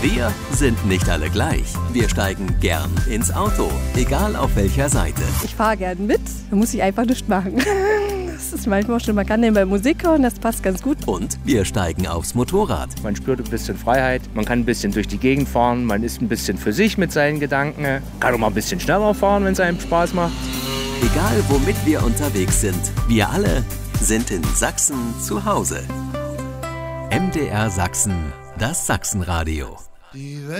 Wir sind nicht alle gleich. Wir steigen gern ins Auto, egal auf welcher Seite. Ich fahre gern mit, da muss ich einfach nichts machen. Das ist manchmal auch schon, man kann nebenbei Musik hören, das passt ganz gut. Und wir steigen aufs Motorrad. Man spürt ein bisschen Freiheit, man kann ein bisschen durch die Gegend fahren, man ist ein bisschen für sich mit seinen Gedanken, kann auch mal ein bisschen schneller fahren, wenn es einem Spaß macht. Egal womit wir unterwegs sind, wir alle sind in Sachsen zu Hause. MDR Sachsen, das Sachsenradio.